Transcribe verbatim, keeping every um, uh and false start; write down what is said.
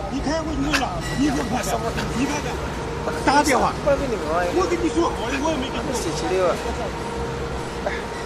你开过去了，你给我看看，你看看，打个电话。我跟你说，我我也没跟你说。